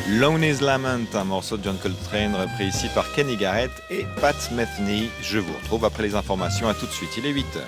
Lonely's Lament, un morceau de John Coltrane repris ici par Kenny Garrett et Pat Metheny. Je vous retrouve après les informations. À tout de suite, il est 8h.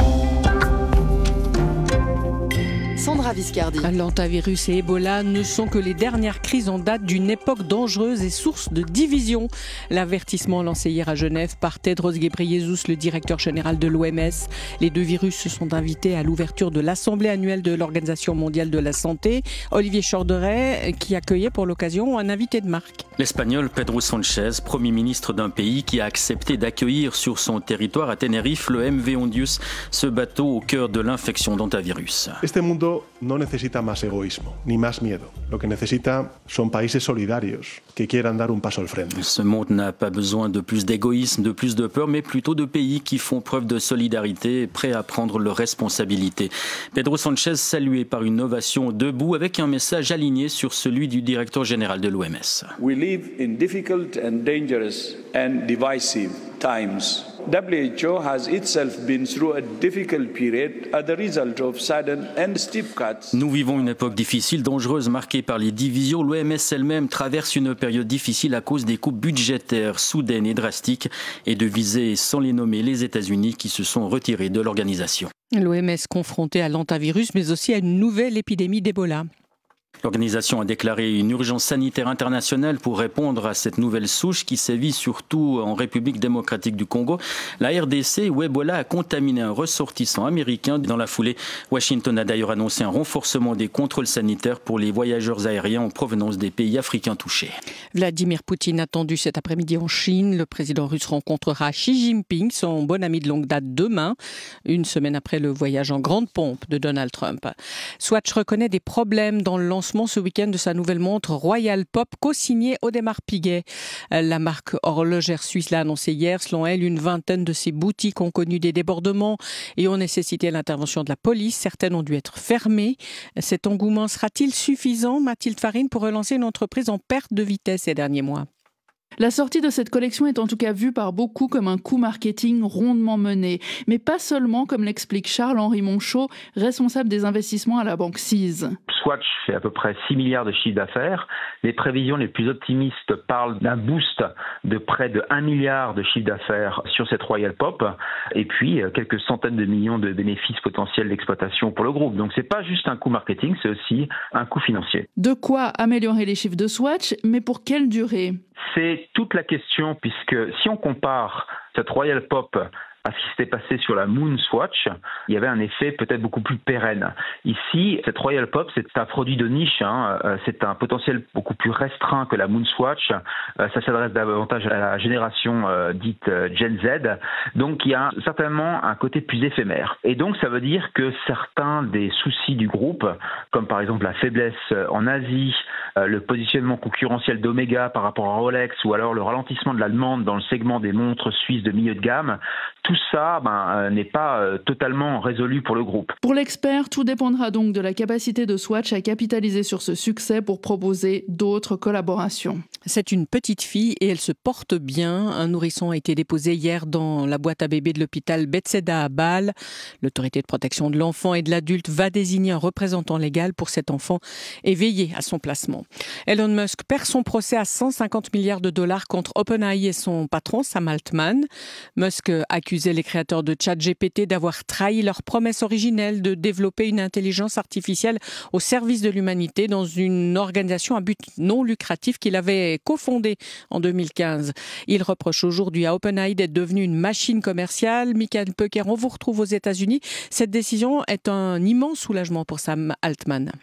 Sandra Viscardi. L'hantavirus et Ebola ne sont que les dernières crises en date d'une époque dangereuse et source de division. L'avertissement lancé hier à Genève par Tedros Ghebreyesus, le directeur général de l'OMS. Les deux virus se sont invités à l'ouverture de l'Assemblée annuelle de l'Organisation mondiale de la santé. Olivier Chorderet, qui accueillait pour l'occasion un invité de marque. L'Espagnol Pedro Sánchez, Premier ministre d'un pays qui a accepté d'accueillir sur son territoire à Tenerife le MV Ondius, ce bateau au cœur de l'infection d'hantavirus. Este mundo no necesita más egoísmo, ni más miedo. Lo que necesita son países solidarios que quieran dar un paso al frente. Ce monde n'a pas besoin de plus d'égoïsme, de plus de peur, mais plutôt de pays qui font preuve de solidarité et prêts à prendre leurs responsabilités. Pedro Sánchez salué par une ovation debout avec un message aligné sur celui du directeur général de l'OMS. We live in difficult and dangerous and divisive times. WHO has itself been through a difficult period as a result of sudden and steep cuts. Nous vivons une époque difficile, dangereuse, marquée par les divisions. L'OMS elle-même traverse une période difficile à cause des coupes budgétaires soudaines et drastiques et de viser, sans les nommer, les États-Unis qui se sont retirés de l'organisation. L'OMS confrontée à l'hantavirus, mais aussi à une nouvelle épidémie d'Ebola. L'organisation a déclaré une urgence sanitaire internationale pour répondre à cette nouvelle souche qui sévit surtout en République démocratique du Congo. La RDC, où Ebola a contaminé un ressortissant américain. Dans la foulée, Washington a d'ailleurs annoncé un renforcement des contrôles sanitaires pour les voyageurs aériens en provenance des pays africains touchés. Vladimir Poutine attendu cet après-midi en Chine. Le président russe rencontrera Xi Jinping, son bon ami de longue date, demain, une semaine après le voyage en grande pompe de Donald Trump. Swatch reconnaît des problèmes dans le lancement ce week-end de sa nouvelle montre Royal Pop, co-signée Audemars Piguet. La marque horlogère suisse l'a annoncé hier. Selon elle, une vingtaine de ses boutiques ont connu des débordements et ont nécessité l'intervention de la police. Certaines ont dû être fermées. Cet engouement sera-t-il suffisant, Mathilde Farine, pour relancer une entreprise en perte de vitesse ces derniers mois ? La sortie de cette collection est en tout cas vue par beaucoup comme un coup marketing rondement mené. Mais pas seulement, comme l'explique Charles-Henri Monchot, responsable des investissements à la banque Sise. Swatch fait à peu près 6 milliards de chiffre d'affaires. Les prévisions les plus optimistes parlent d'un boost de près de 1 milliard de chiffre d'affaires sur cette Royal Pop. Et puis, quelques centaines de millions de bénéfices potentiels d'exploitation pour le groupe. Donc, c'est pas juste un coup marketing, c'est aussi un coût financier. De quoi améliorer les chiffres de Swatch, mais pour quelle durée ? C'est toute la question, puisque si on compare cette Royal Pop à ce qui s'était passé sur la Moon Swatch, il y avait un effet peut-être beaucoup plus pérenne. Ici, cette Royal Pop, c'est un produit de niche, c'est un potentiel beaucoup plus restreint que la Moon Swatch. Ça s'adresse davantage à la génération dite Gen Z. Donc, il y a certainement un côté plus éphémère. Et donc, ça veut dire que certains des soucis du groupe, comme par exemple la faiblesse en Asie, le positionnement concurrentiel d'Omega par rapport à Rolex, ou alors le ralentissement de la demande dans le segment des montres suisses de milieu de gamme, tout ça n'est pas totalement résolu pour le groupe. Pour l'expert, tout dépendra donc de la capacité de Swatch à capitaliser sur ce succès pour proposer d'autres collaborations. C'est une petite fille et elle se porte bien. Un nourrisson a été déposé hier dans la boîte à bébé de l'hôpital Bethesda à Bâle. L'autorité de protection de l'enfant et de l'adulte va désigner un représentant légal pour cet enfant et veiller à son placement. Elon Musk perd son procès à 150 milliards de dollars contre OpenAI et son patron Sam Altman. Musk accusait les créateurs de ChatGPT d'avoir trahi leur promesse originelle de développer une intelligence artificielle au service de l'humanité dans une organisation à but non lucratif qu'il avait cofondée en 2015. Il reproche aujourd'hui à OpenAI d'être devenue une machine commerciale. Michael Pecker, on vous retrouve aux États-Unis. Cette décision est un immense soulagement pour Sam Altman.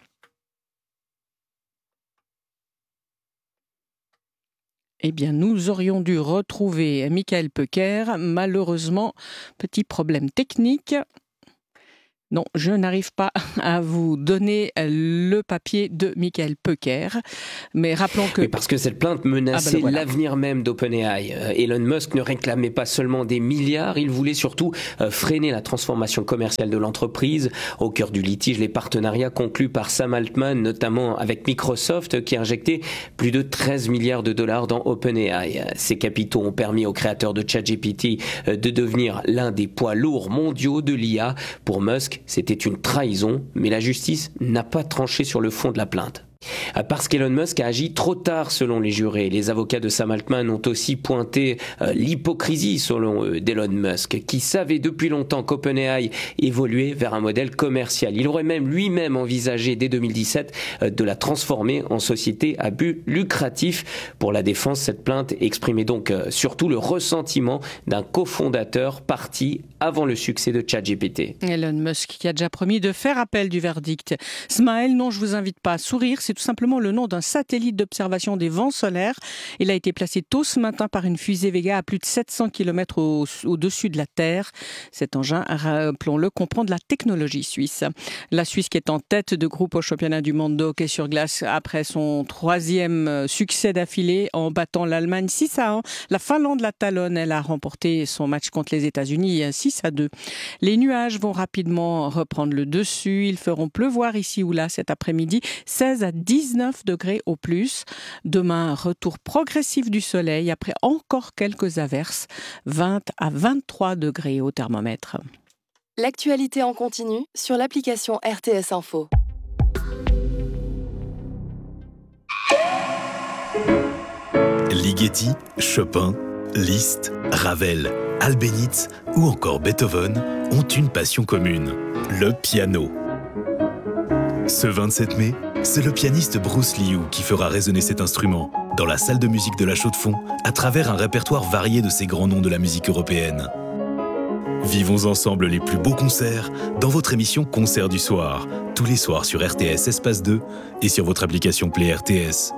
Eh bien, nous aurions dû retrouver Michael Pecker. Malheureusement, petit problème technique. Non, je n'arrive pas à vous donner le papier de Michael Pecker. Mais rappelons que... Oui, parce que cette plainte menaçait l'avenir même d'OpenAI. Elon Musk ne réclamait pas seulement des milliards, il voulait surtout freiner la transformation commerciale de l'entreprise. Au cœur du litige, les partenariats conclus par Sam Altman, notamment avec Microsoft, qui a injecté plus de 13 milliards de dollars dans OpenAI. Ces capitaux ont permis aux créateurs de ChatGPT de devenir l'un des poids lourds mondiaux de l'IA. Pour Musk, c'était une trahison, mais la justice n'a pas tranché sur le fond de la plainte. parce qu'Elon Musk a agi trop tard selon les jurés. Les avocats de Sam Altman ont aussi pointé l'hypocrisie selon eux d'Elon Musk, qui savait depuis longtemps qu'OpenAI évoluait vers un modèle commercial. Il aurait même lui-même envisagé dès 2017 de la transformer en société à but lucratif. Pour la défense, cette plainte exprimait donc surtout le ressentiment d'un cofondateur parti avant le succès de ChatGPT. Elon Musk qui a déjà promis de faire appel du verdict. Smile, non, je vous invite pas à sourire, c'est tout simplement le nom d'un satellite d'observation des vents solaires. Il a été placé tôt ce matin par une fusée Vega à plus de 700 km au-dessus de la Terre. Cet engin, rappelons-le, comprend de la technologie suisse. La Suisse qui est en tête de groupe au championnat du monde de hockey sur glace après son 3e succès d'affilée en battant l'Allemagne 6-1. La Finlande la talonne, elle a remporté son match contre les États-Unis 6-2. Les nuages vont rapidement reprendre le dessus. Ils feront pleuvoir ici ou là cet après-midi, 16 à 19 degrés au plus. Demain, retour progressif du soleil après encore quelques averses, 20 à 23 degrés au thermomètre. L'actualité en continu sur l'application RTS Info. Ligeti, Chopin, Liszt, Ravel, Albéniz ou encore Beethoven ont une passion commune, le piano. Ce 27 mai, c'est le pianiste Bruce Liu qui fera résonner cet instrument dans la salle de musique de la Chaux-de-Fonds à travers un répertoire varié de ces grands noms de la musique européenne. Vivons ensemble les plus beaux concerts dans votre émission Concert du soir, tous les soirs sur RTS Espace 2 et sur votre application Play RTS.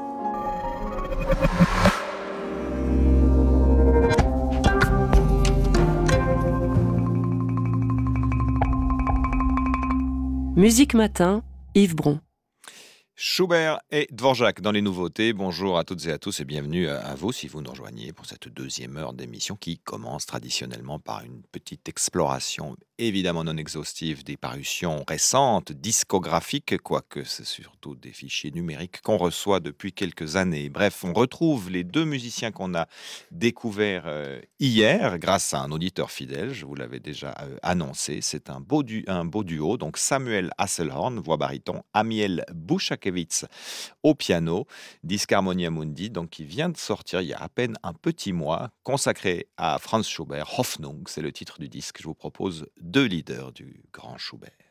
Musique Matin, Yves Bron. Schubert et Dvorak dans les nouveautés. Bonjour à toutes et à tous et bienvenue à vous si vous nous rejoignez pour cette 2e heure d'émission qui commence traditionnellement par une petite exploration évidemment non exhaustive des parutions récentes, discographiques, quoique c'est surtout des fichiers numériques qu'on reçoit depuis quelques années. Bref, on retrouve les 2 musiciens qu'on a découverts hier grâce à un auditeur fidèle, je vous l'avais déjà annoncé. C'est un beau duo, donc Samuel Hasselhorn, voix baryton, Amiel Bouchakevitz au piano, disque Harmonia Mundi, donc qui vient de sortir il y a à peine un petit mois, consacré à Franz Schubert. Hoffnung, c'est le titre du disque. Je vous propose 2 leaders du grand Schubert.